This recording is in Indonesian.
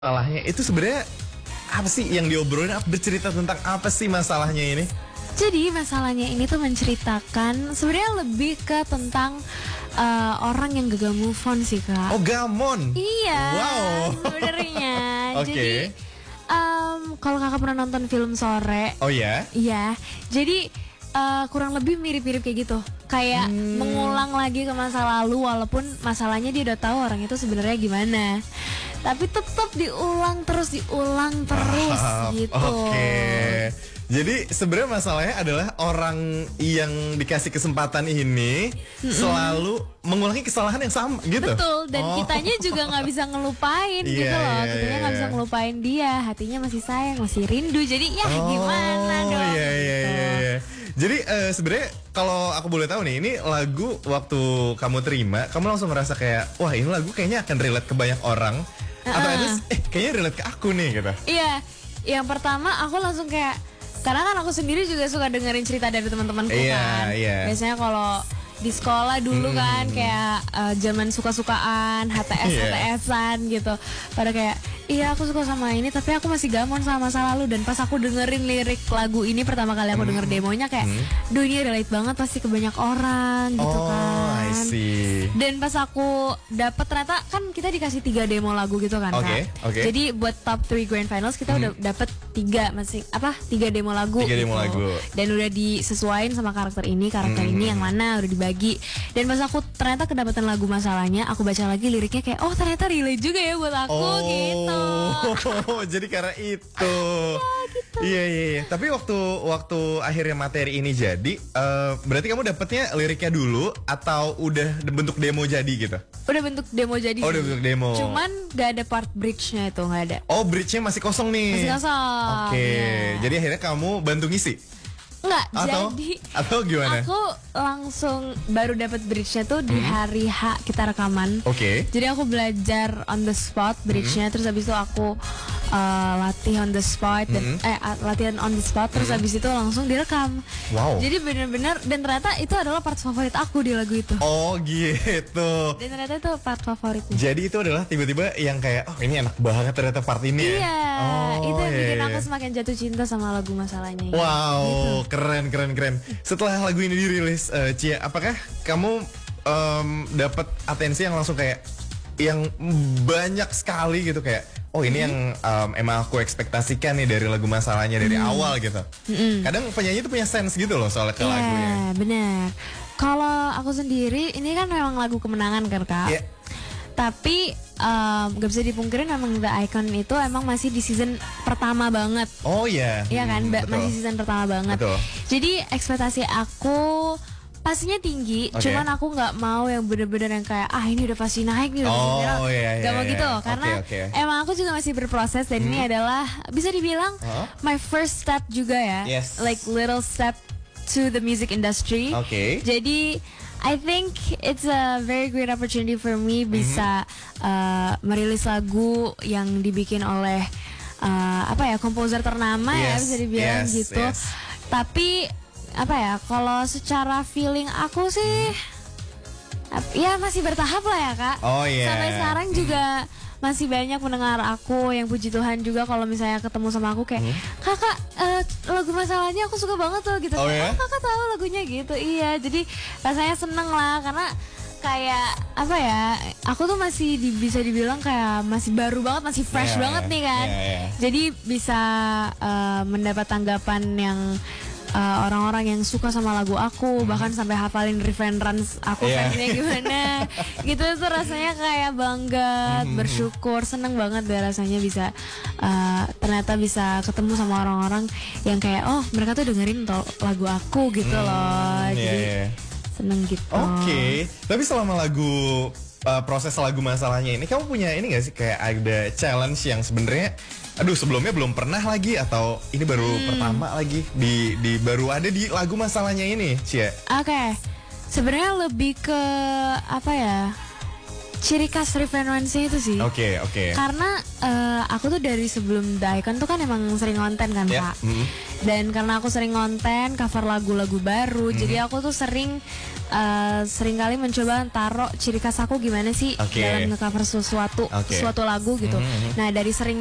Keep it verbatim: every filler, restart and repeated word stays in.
Masalahnya itu sebenarnya apa sih yang diobrolin? Bercerita tentang apa sih masalahnya ini? Jadi masalahnya ini tuh menceritakan sebenarnya lebih ke tentang uh, orang yang gagal move on sih, Kak. Oh, gamon. Iya. Wow. Sebenarnya. Oke. Jadi um, kalau Kakak pernah nonton film Sore? Oh ya? Iya. Jadi uh, kurang lebih mirip-mirip kayak gitu. Kayak hmm. mengulang lagi ke masa lalu walaupun masalahnya dia udah tahu orang itu sebenarnya gimana. Tapi tetap diulang terus diulang terus ah, gitu. Oke. Okay. Jadi sebenarnya masalahnya adalah orang yang dikasih kesempatan ini mm-hmm. selalu mengulangi kesalahan yang sama gitu. Betul, dan oh. kitanya juga nggak bisa ngelupain yeah, gitu loh. Yeah, kitanya nggak yeah. bisa ngelupain dia, hatinya masih sayang, masih rindu. Jadi ya oh, gimana dong? Iya iya iya. Jadi uh, sebenarnya kalau aku boleh tahu nih, ini lagu waktu kamu terima, kamu langsung merasa kayak, wah ini lagu kayaknya akan relate ke banyak orang. Uh-uh. Atau ada, eh kayaknya relate ke aku nih gitu. Iya, yang pertama aku langsung kayak, karena kan aku sendiri juga suka dengerin cerita dari teman-temanku yeah, kan. Yeah. Biasanya kalau di sekolah dulu hmm. kan kayak uh, zaman suka-sukaan, H T S H T S-an gitu. Pada kayak, iya aku suka sama ini tapi aku masih gamon sama masa lalu. Dan pas aku dengerin lirik lagu ini pertama kali aku denger demonya kayak, hmm. duh ini relate banget pasti ke banyak orang gitu oh, kan. I see. Dan pas aku dapet ternyata kan kita dikasih tiga demo lagu gitu kan, okay, Kak. Okay. Jadi buat top three grand finals kita hmm. udah dapet tiga masih apa tiga demo lagu. Tiga gitu. demo lagu. Dan udah disesuaikan sama karakter ini, karakter hmm. ini yang mana udah dibagi. Dan pas aku ternyata kedapatan lagu masalahnya, aku baca lagi liriknya kayak, oh ternyata relate juga ya buat aku oh. gitu. Oh, jadi karena itu. Ya, gitu. Iya iya iya. Tapi waktu waktu akhirnya materi ini jadi, uh, berarti kamu dapetnya liriknya dulu atau udah bentuk demo jadi gitu? Udah bentuk demo jadi. Oh, udah bentuk demo. Cuman gak ada part bridge-nya itu, gak ada. Oh, bridge-nya masih kosong nih. Masih kosong. Oke. Okay. Ya. Jadi akhirnya kamu bantu ngisi? Enggak, atau, jadi atau gimana? Aku langsung baru dapat bridge-nya tuh di hmm. hari H kita rekaman. Oke. Okay. Jadi aku belajar on the spot bridge-nya, hmm. terus habis itu aku uh, latih on the spot dan hmm. eh latihan on the spot terus hmm. habis itu langsung direkam. Wow. Jadi benar-benar dan ternyata itu adalah part favorit aku di lagu itu. Oh gitu. Dan ternyata itu part favoritnya. Jadi itu adalah tiba-tiba yang kayak, oh ini enak banget ternyata part ini. Iya. Ya? Oh, itu yang iya, bikin iya. aku semakin jatuh cinta sama lagu masalahnya. Wow. Gitu. Keren, keren, keren. Setelah lagu ini dirilis, uh, Cia, apakah kamu um, dapat atensi yang langsung kayak yang banyak sekali gitu kayak, oh ini hmm. yang um, emang aku ekspektasikan nih dari lagu masalahnya dari hmm. awal gitu. Hmm. Kadang penyanyi itu punya sense gitu loh soal ke yeah, lagunya. Iya, benar. Kalau aku sendiri, ini kan memang lagu kemenangan kan, Kak. Yeah. Tapi um, gak bisa dipungkirin memang The Icon itu emang masih di season pertama banget. Oh iya. Yeah. Iya kan, hmm, masih season pertama banget. Betul. Jadi ekspektasi aku pastinya tinggi, okay. cuman aku nggak mau yang bener-bener yang kayak ah ini udah pasti naik nih, udah pasti viral. Oh, iya, iya, gak mau iya. gitu, karena okay, okay. emang aku juga masih berproses dan hmm. ini adalah bisa dibilang huh? my first step juga ya, yes. like little step to the music industry. Okay. Jadi I think it's a very great opportunity for me bisa mm-hmm. uh, merilis lagu yang dibikin oleh uh, apa ya komposer ternama yes, ya bisa dibilang yes, gitu. Yes. Tapi apa ya kalau secara feeling aku sih mm. ya masih bertahap lah ya, Kak. Oh iya. Yeah. Sampai sekarang juga masih banyak pendengar aku yang puji Tuhan juga kalau misalnya ketemu sama aku kayak hmm? kakak uh, lagu masalahnya aku suka banget tuh gitu. Oh, kayak, ya? oh kakak tahu lagunya gitu. Iya, jadi rasanya seneng lah karena kayak apa ya, aku tuh masih di, bisa dibilang kayak masih baru banget, masih fresh yeah, banget nih kan. Yeah, yeah. Jadi bisa uh, mendapat tanggapan yang Uh, orang-orang yang suka sama lagu aku, hmm. bahkan sampai hafalin reference aku yeah. fansnya gimana gitu tuh rasanya kayak bangga, hmm. bersyukur, seneng banget deh rasanya bisa uh, ternyata bisa ketemu sama orang-orang yang kayak oh mereka tuh dengerin to lagu aku gitu hmm. loh, jadi yeah, yeah. seneng gitu. Oke, okay. Tapi selama lagu uh, proses lagu masalahnya ini kamu punya ini gak sih kayak ada challenge yang sebenarnya aduh sebelumnya belum pernah lagi atau ini baru hmm. pertama lagi di di baru ada di lagu masalahnya ini, Cia? Oke, okay. Sebenarnya lebih ke apa ya? ciri khas Referensi itu sih. Oke, okay, oke. Okay. Karena uh, aku tuh dari sebelum The Icon tuh kan emang sering konten kan yeah. Kak. Mm-hmm. Dan karena aku sering konten, cover lagu-lagu baru, mm-hmm. jadi aku tuh sering uh, sering kali mencoba taruh ciri khas aku gimana sih okay. dalam nge-cover sesuatu, okay. suatu lagu gitu. Mm-hmm. Nah dari sering